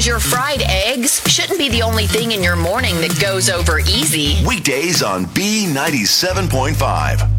Because your fried eggs shouldn't be the only thing in your morning that goes over easy. Weekdays on B97.5.